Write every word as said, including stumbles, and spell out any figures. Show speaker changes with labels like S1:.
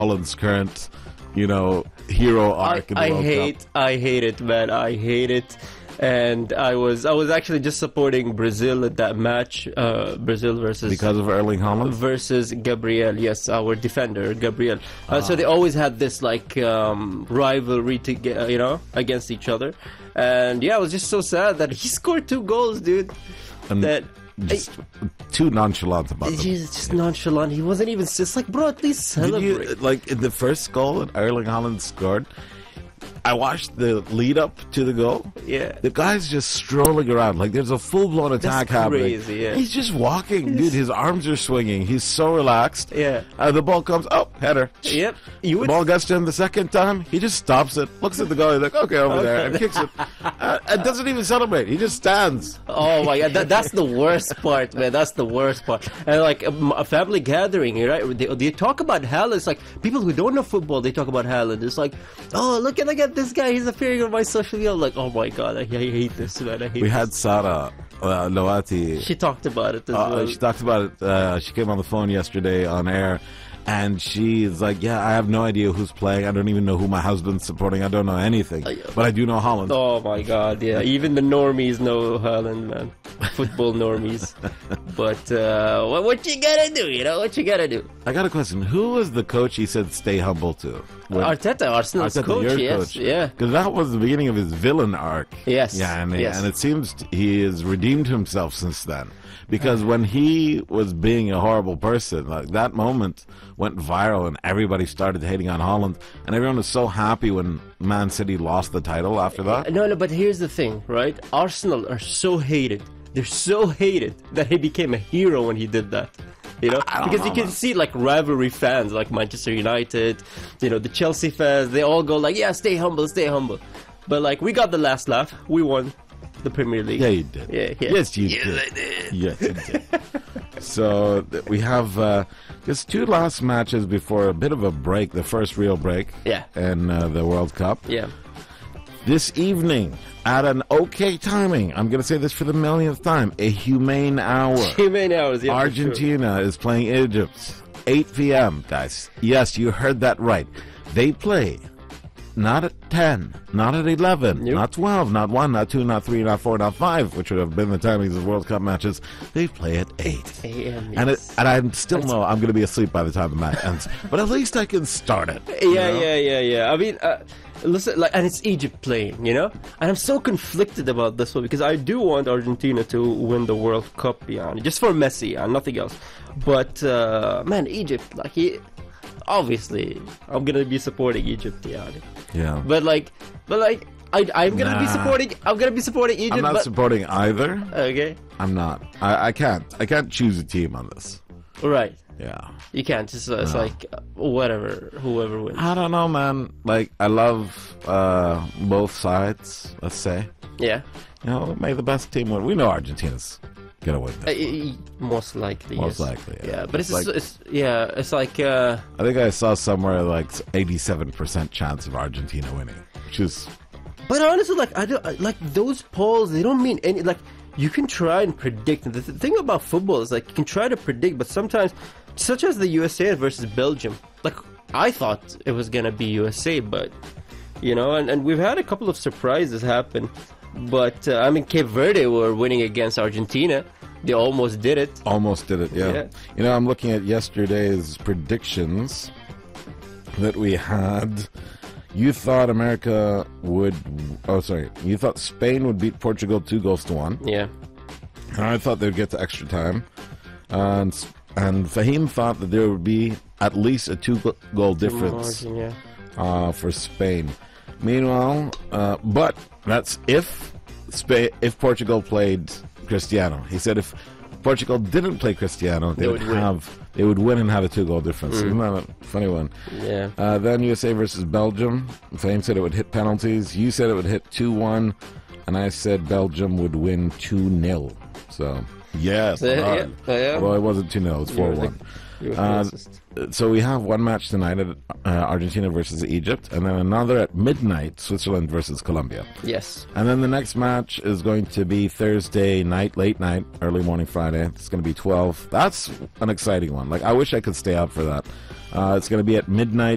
S1: Holland's current, you know, hero arc
S2: I,
S1: in the
S2: I
S1: World
S2: hate,
S1: Cup.
S2: I hate it, man. I hate it. And I was, I was actually just supporting Brazil at that match, uh, Brazil versus
S1: Because of Erling Haaland?
S2: versus Gabriel. Yes, our defender, Gabriel. Uh, So they always had this like um, rivalry to get, you know, against each other. And yeah, I was just so sad that he scored two goals, dude.
S1: And
S2: that.
S1: just too nonchalant about them.
S2: He's just nonchalant. He wasn't even. It's like, bro, at least
S1: Did
S2: celebrate.
S1: you, like, in the first goal that Erling Haaland scored, I watched the lead up to the goal.
S2: Yeah.
S1: The guy's just strolling around. Like, there's a full-blown attack
S2: That's
S1: happening.
S2: crazy, yeah.
S1: He's just walking. Dude, his arms are swinging. He's so relaxed.
S2: Yeah.
S1: Uh, the ball comes, oh, header.
S2: Yep. You
S1: The
S2: would.
S1: ball gets to him the second time. He just stops it, looks at the goal, he's like, okay, over there, and kicks it. Uh, and doesn't even celebrate. He just stands.
S2: Oh my god, that, that's the worst part, man. That's the worst part. And like a, a family gathering, right? They, they talk about Haaland. It's like people who don't know football, they talk about Haaland. It's like, oh, look at look at this guy. He's appearing on my social media. I'm like, oh my god, I, I hate this, man. I hate
S1: We
S2: this.
S1: had Sarah uh, Loati.
S2: She talked about it as
S1: Uh,
S2: well.
S1: she talked about it. Uh, she came on the phone yesterday on air, and she's like, "Yeah, I have no idea who's playing. I don't even know who my husband's supporting. I don't know anything, but I do know Holland."
S2: Oh my god, yeah. Even the normies know Haaland, man. Football normies. But uh, what, what you gotta do, you know? What you gotta do?
S1: I got a question. Who was the coach he said stay humble to? When-
S2: Arteta, Arsenal's
S1: Arteta,
S2: coach,
S1: your
S2: yes.
S1: coach.
S2: Yeah.
S1: Because that was the beginning of his villain arc.
S2: Yes,
S1: Yeah, and,
S2: yes.
S1: and it seems t- he has redeemed himself since then. Because when he was being a horrible person, like that moment went viral and everybody started hating on Holland. And everyone was so happy when Man City lost the title after that.
S2: No, no, but here's the thing, right? Arsenal are so hated. They're so hated that he became a hero when he did that. You know,
S1: I don't
S2: because you
S1: know,
S2: can
S1: man.
S2: see like rivalry fans, like Manchester United, you know, the Chelsea fans. They all go like, "Yeah, stay humble, stay humble." But like, we got the last laugh. We won the Premier League.
S1: Yeah, you did.
S2: Yeah, yeah.
S1: Yes, you
S2: Yes,
S1: did.
S2: I did.
S1: Yes, you did. So th- we have uh, just two last matches before a bit of a break, the first real break
S2: Yeah.
S1: in uh, the World Cup.
S2: Yeah.
S1: This evening, at an okay timing, I'm going to say this for the millionth time, a humane hour.
S2: Humane hours. Yeah, for sure.
S1: Argentina is playing Egypt, eight p.m., guys. Yes, you heard that right. They play not at ten, not at eleven,
S2: Nope.
S1: not twelve, not one, not two, not three, not four, not five, which would have been the timings of World Cup matches. They play at eight.
S2: A M,
S1: And, it,
S2: yes.
S1: and I still know I'm going to be asleep by the time the match ends. But at least I can start it. you
S2: Yeah,
S1: know?
S2: yeah, yeah, yeah. I mean, uh, listen, like, and it's Egypt playing, you know. And I'm so conflicted about this one because I do want Argentina to win the World Cup, beyond just for Messi and nothing else. But uh, man, Egypt, like, he, obviously, I'm gonna be supporting Egypt, yeah.
S1: Yeah.
S2: But like, but like, I, I'm gonna be
S1: Nah.
S2: supporting. I'm gonna be supporting Egypt.
S1: I'm not
S2: but,
S1: supporting either.
S2: okay,
S1: I'm not. I, I can't. I can't choose a team on this.
S2: right.
S1: Yeah.
S2: You can't. It's, uh, it's
S1: No.
S2: like uh, whatever, whoever wins.
S1: I don't know, man. Like, I love uh, both sides, let's say.
S2: Yeah,
S1: You know, may the best team win. We know Argentina's going to win
S2: Uh,
S1: this one.
S2: y- y- most likely.
S1: Most
S2: yes.
S1: likely, yeah.
S2: Yeah, but it's,
S1: Like-
S2: it's yeah, it's like uh,
S1: I think I saw somewhere like eighty-seven percent chance of Argentina winning, which is...
S2: but honestly, like I don't I- like those polls. They don't mean any. Like you can try and predict. The th- thing about football is like you can try to predict, but sometimes, such as the U S A versus Belgium. Like I thought it was gonna be U S A, but you know, and, and we've had a couple of surprises happen. But uh, I mean, Cape Verde were winning against Argentina. They almost did it.
S1: Almost did it, yeah.
S2: Yeah.
S1: You know, I'm looking at yesterday's predictions that we had. You thought America would... Oh, sorry. You thought Spain would beat Portugal two goals to one.
S2: Yeah.
S1: And I thought they'd get to extra time. And, and Fahim thought that there would be at least a two-goal difference
S2: Margin, yeah.
S1: uh, for Spain. Meanwhile, uh, but that's if Spain, if Portugal played Cristiano. He said if Portugal didn't play Cristiano, they,
S2: They
S1: would,
S2: would win.
S1: have they would win and have a two-goal difference. Isn't that a funny one?
S2: Yeah.
S1: Uh, then U S A versus Belgium. Fame said it would hit penalties. You said it would hit two one, and I said Belgium would win two nil. So yes,
S2: Yeah,
S1: all
S2: yeah,
S1: right.
S2: yeah.
S1: Well, it wasn't two nil. It's
S2: You
S1: four
S2: were the-
S1: one.
S2: you were
S1: Uh,
S2: closest.
S1: so we have one match tonight at uh, Argentina versus Egypt, and then another at midnight, Switzerland versus Colombia.
S2: Yes.
S1: And then the next match is going to be Thursday night, late night, early morning Friday. It's going to be twelve. That's an exciting one. Like, I wish I could stay out for that. Uh, it's going to be at midnight.